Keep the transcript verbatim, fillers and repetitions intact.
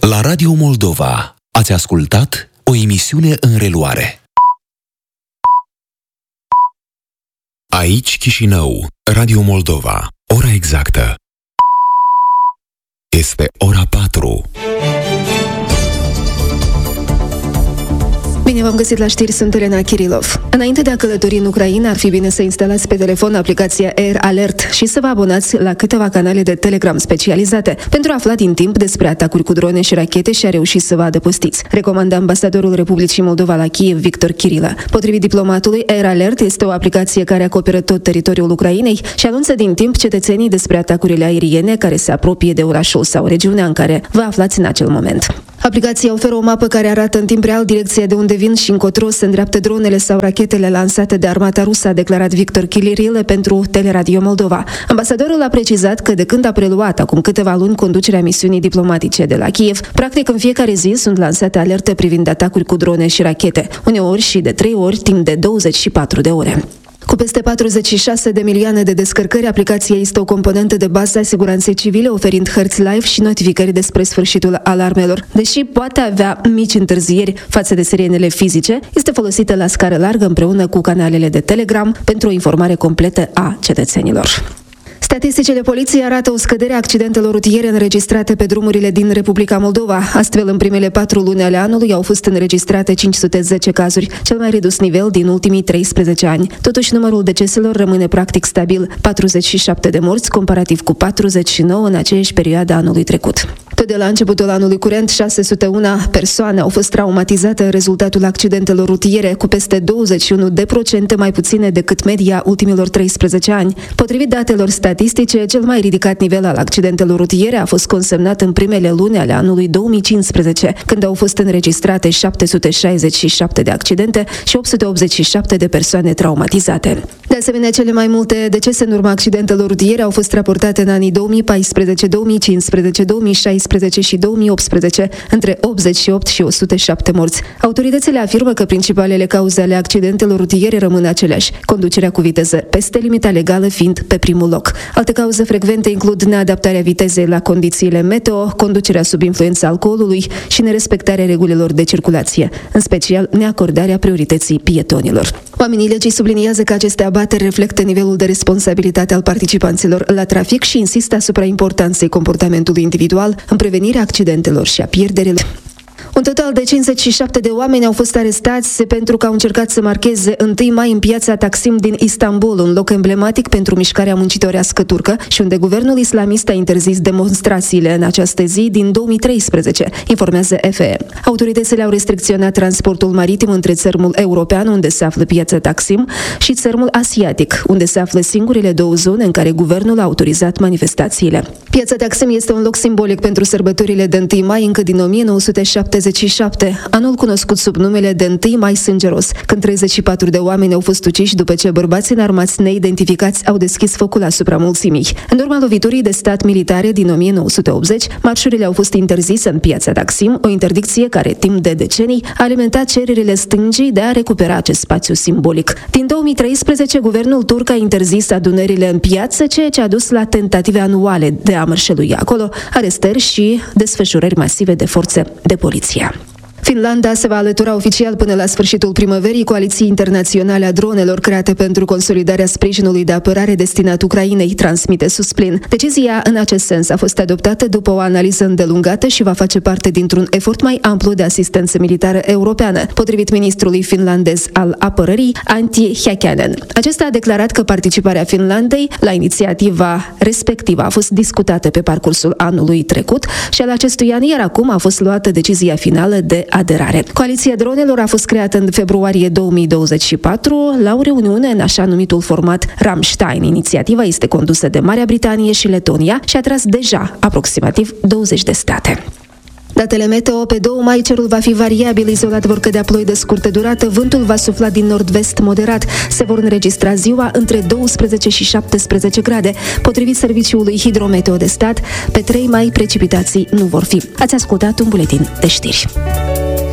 La Radio Moldova ați ascultat o emisiune în reluare. Aici Chișinău, Radio Moldova. Ora exactă este ora patru. Bine v-am găsit la știri, sunt Elena Kirilov. Înainte de a călători în Ucraina, ar fi bine să instalați pe telefon aplicația Air Alert și să vă abonați la câteva canale de Telegram specializate pentru a afla din timp despre atacuri cu drone și rachete și a reuși să vă adăpostiți. Recomandă ambasadorul Republicii Moldova la Kiev, Victor Kirilă. Potrivit diplomatului, Air Alert este o aplicație care acoperă tot teritoriul Ucrainei și anunță din timp cetățenii despre atacurile aeriene care se apropie de orașul sau regiunea în care vă aflați în acel moment. Aplicația oferă o mapă care arată în timp real direcția de unde vin și încotro se îndreaptă dronele sau rachetele lansate de armata rusă, a declarat Victor Kirilă pentru Teleradio Moldova. Ambasadorul a precizat că de când a preluat acum câteva luni conducerea misiunii diplomatice de la Kiev, practic în fiecare zi sunt lansate alerte privind atacuri cu drone și rachete, uneori și de trei ori timp de douăzeci și patru de ore. Cu peste patruzeci și șase de milioane de descărcări, aplicația este o componentă de bază a siguranței civile, oferind hărți live și notificări despre sfârșitul alarmelor. Deși poate avea mici întârzieri față de sirenele fizice, este folosită la scară largă împreună cu canalele de Telegram pentru o informare completă a cetățenilor. Statisticile poliției arată o scădere a accidentelor rutiere înregistrate pe drumurile din Republica Moldova. Astfel, în primele patru luni ale anului au fost înregistrate cinci sute zece cazuri, cel mai redus nivel din ultimii treisprezece ani. Totuși, numărul deceselor rămâne practic stabil, patruzeci și șapte de morți, comparativ cu patruzeci și nouă în aceeași perioadă anului trecut. Tot de la începutul anului curent, șase sute unu persoane au fost traumatizate în rezultatul accidentelor rutiere, cu peste douăzeci și unu de procente mai puține decât media ultimilor treisprezece ani. Potrivit datelor statistice, cel mai ridicat nivel al accidentelor rutiere a fost consemnat în primele luni ale anului două mii cincisprezece, când au fost înregistrate șapte sute șaizeci și șapte de accidente și opt sute optzeci și șapte de persoane traumatizate. De asemenea, cele mai multe decese în urma accidentelor rutiere au fost raportate în anii două mii paisprezece, două mii cincisprezece, două mii șaisprezece și două mii optsprezece, între optzeci și opt și o sută șapte morți. Autoritățile afirmă că principalele cauze ale accidentelor rutiere rămân aceleași, conducerea cu viteză peste limita legală fiind pe primul loc. Alte cauze frecvente includ neadaptarea vitezei la condițiile meteo, conducerea sub influența alcoolului și nerespectarea regulilor de circulație, în special neacordarea priorității pietonilor. Oamenii legii subliniază că aceste abateri reflectă nivelul de responsabilitate al participanților la trafic și insistă asupra importanței comportamentului individual în prevenirea accidentelor și a pierderilor. Un total de cincizeci și șapte de oameni au fost arestați pentru că au încercat să marcheze întâi mai în piața Taksim din Istanbul, un loc emblematic pentru mișcarea muncitorească turcă și unde guvernul islamist a interzis demonstrațiile în această zi din două mii treisprezece, informează F E. Autoritățile au restricționat transportul maritim între țărmul european, unde se află piața Taksim, și țărmul asiatic, unde se află singurele două zone în care guvernul a autorizat manifestațiile. Piața Taksim este un loc simbolic pentru sărbătorile de întâi mai încă din o mie nouă sute șaptezeci și șapte, anul cunoscut sub numele de întâi mai sângeros, când treizeci și patru de oameni au fost uciși după ce bărbați înarmați neidentificați au deschis focul asupra mulțimii. În urma loviturii de stat militare din o mie nouă sute optzeci, marșurile au fost interzise în piața Taksim, o interdicție care timp de decenii a alimentat cererile stângii de a recupera acest spațiu simbolic. Din două mii treisprezece, guvernul turc a interzis adunările în piață, ceea ce a dus la tentative anuale de a mărșălui acolo, arestări și desfășurări masive de forțe de poliție. Finlanda se va alătura oficial până la sfârșitul primăverii coaliției internaționale a dronelor create pentru consolidarea sprijinului de apărare destinat Ucrainei, transmite Susplin. Decizia în acest sens a fost adoptată după o analiză îndelungată și va face parte dintr-un efort mai amplu de asistență militară europeană, potrivit ministrului finlandez al apărării, Antti Häkkänen. Acesta a declarat că participarea Finlandei la inițiativa respectivă a fost discutată pe parcursul anului trecut și al acestui an, iar acum a fost luată decizia finală de aderare. Coaliția dronelor a fost creată în februarie două mii douăzeci și patru la o reuniune în așa numitul format Ramstein. Inițiativa este condusă de Marea Britanie și Letonia și a tras deja aproximativ douăzeci de state. Datele meteo: pe doi mai cerul va fi variabil, izolat vor cădea ploi de scurtă durată, vântul va sufla din nord-vest moderat, se vor înregistra ziua între douăsprezece și șaptesprezece grade. Potrivit Serviciului Hidrometeo de Stat, pe trei mai precipitații nu vor fi. Ați ascultat un buletin de știri.